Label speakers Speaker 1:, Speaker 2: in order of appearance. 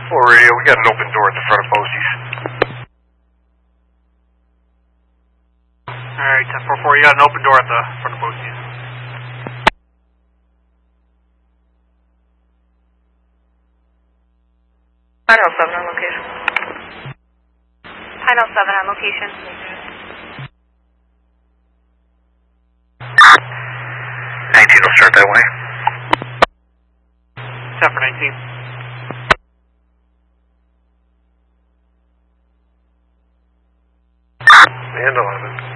Speaker 1: Radio, we got an open door at the front of Bosie's.
Speaker 2: Alright, 1044, you got an open door at the front of Bosie's.
Speaker 3: Pinehole 7 on location.
Speaker 4: Pinehole 7 on location.
Speaker 1: 19 will start that way.
Speaker 2: 10 for 19.
Speaker 1: And 11.